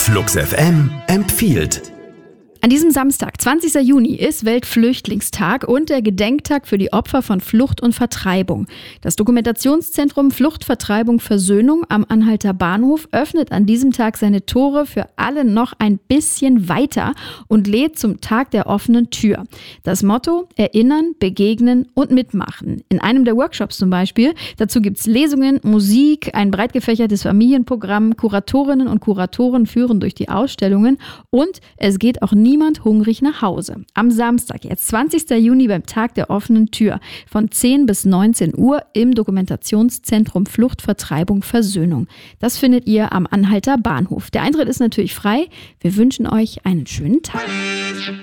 Flux FM empfiehlt. An diesem Samstag, 20. Juni, ist Weltflüchtlingstag und der Gedenktag für die Opfer von Flucht und Vertreibung. Das Dokumentationszentrum Flucht, Vertreibung, Versöhnung am Anhalter Bahnhof öffnet an diesem Tag seine Tore für alle noch ein bisschen weiter und lädt zum Tag der offenen Tür. Das Motto: Erinnern, begegnen und mitmachen. In einem der Workshops zum Beispiel. Dazu gibt's Lesungen, Musik, ein breit gefächertes Familienprogramm, Kuratorinnen und Kuratoren führen durch die Ausstellungen und es geht auch niemand hungrig nach Hause. Am Samstag, jetzt 20. Juni beim Tag der offenen Tür von 10 bis 19 Uhr im Dokumentationszentrum Flucht, Vertreibung, Versöhnung. Das findet ihr am Anhalter Bahnhof. Der Eintritt ist natürlich frei. Wir wünschen euch einen schönen Tag.